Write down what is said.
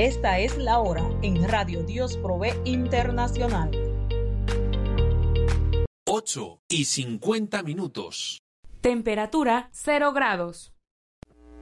Esta es la hora en Radio Dios Provee Internacional. 8:50. Temperatura 0 grados.